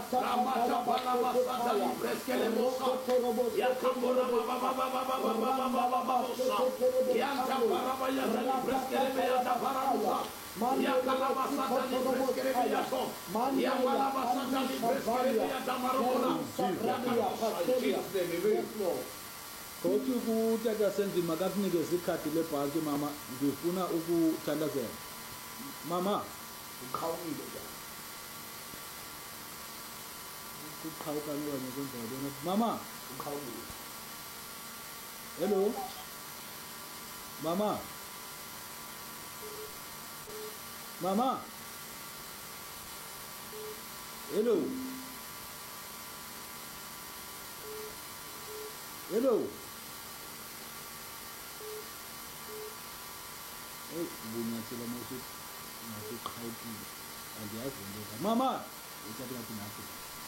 Ramata Palama Santa Libreskele Mosa, Yakambora Baba, Yanta Parabaya Libreskele Beata Paramusa, Yakalama Santa Libreskele Beato, Yamalama Santa Libreskele Beata Marona, Kothi ukuthatha senzima kakunikeza ikhadi lebhanki mama ngifuna ukuthandazela. Mama ukhawulile njalo. Ukuqhawuka ngone kwenza yona. Mama ukhawulile. Hello. Mama. Mama. Hello. Hello. Hey, bunyatshela manje ngasiqhawukile. Andiyazi into. Mama, uthatha laphi nathi?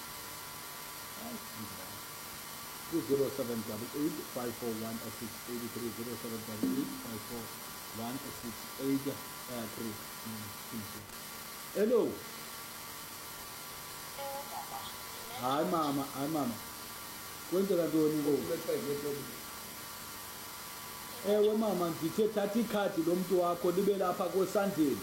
0788-541-683 Hello. Hayi mama. Kwenzeka ntoni ngoku? Ewe mama, ngithe thatha ikhadi lomuntu wakho libe lapha kwesandleni.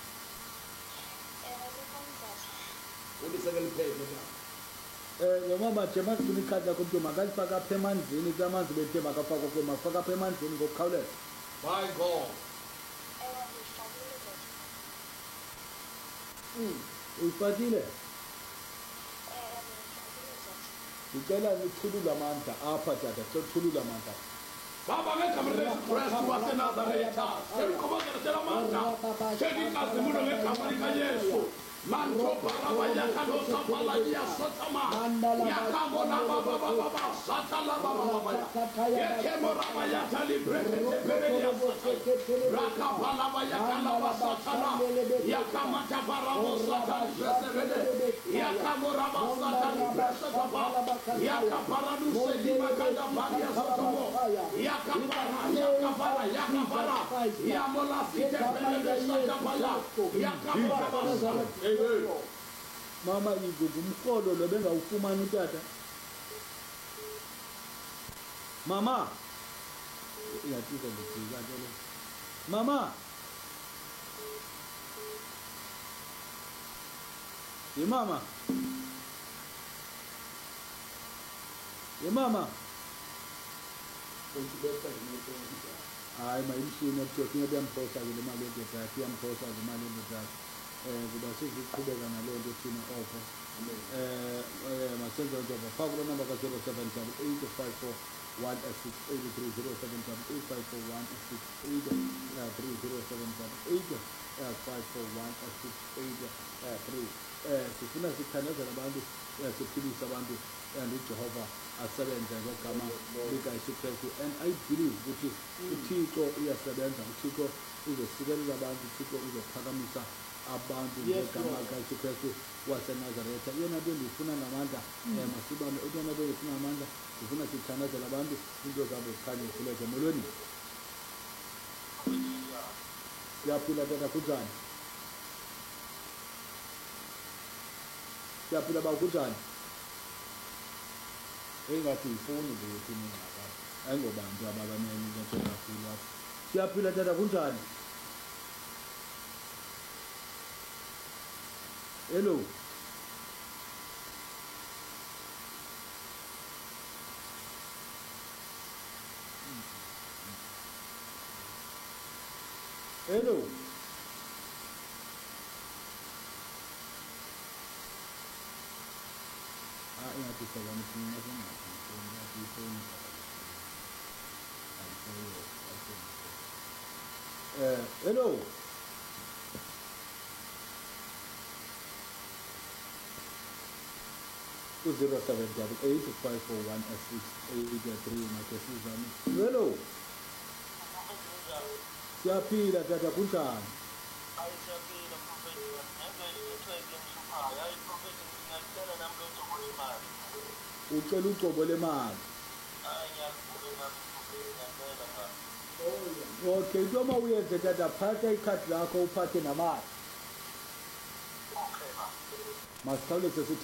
Mama, jema sifuna ikhadi lakho mntu makalifaka apha emanzini kulamanzi bethe makafakwa kwe mafaka apha emanzini ngokukhawuleza. By God. Uyifakile? Ngicela nithulule amandla apha tata, thulula amandla. Baba ngegama likaJesu Kristu waseNazaretha, seliqhubekela amandla, selikazimulo ngegama likaYesu. Manto Baraba Yakalosa Palaya Sotama, Yakamona Baba, Satala Baba, Yakemora Yatali Breketeperia, Rakapalaba Yakalaba Satana, Yakamata Barabo Satan, Yakamora Satan, Yakaparadu Sedimakanda Paria Sotomo, Yakapara, Yamola Sita Satapala, Yakamora. Mama yigugu umkolo lo bengawufumana utata. Mama iyathika ngifika njalo. Mama Mama hayi mayimshini ekuthiwa kuyamposa le mali yethu yamposa le mali yethu. Kuba siziqhubeka naloo nto thina offer masenze njengoba faka lo number ka-0778-541-683 sifuna sithandazela abantu siphilise abantu uJehova asebenze ngegama likaYesu Kristu. And I believe ukuthi uThixo uyasebenza, uThixo uzosikelela abantu, uThixo uzophakamisa abantu ngegama likaYesu Kristu waseNazaretha. Yena nto ndifuna ngamandla masibane uyona nto ndifuna ngamandla, ndifuna sithandazela abantu into zabo zikhanye zivuleke. Molweni, siyaphila tata, kunjani? Siyaphila ba, kunjani? Engathi yifoni leyo thina ngaka ayingobantu ababaneni kahle kakhulu apha. Siyaphila tata, kunjani? Hello. Hello. Ingathi sabani sina hello. To 0788-541-683 makesizami. Hello. Siyaphila tata, kunjani? Siyaphila mfowethu. Ngeke ngitheke ngishuphayo. Hayi mfowethu, ngiyacela nami ucobo lemali. Ucela ucobo lemali. Hayi ngiyakubona nami mfowethu, ngiyacela mama. Okay, into uma uyenze tata, phatha ikhadi lakho uphathe namali. Okay ma. Masikhawuleze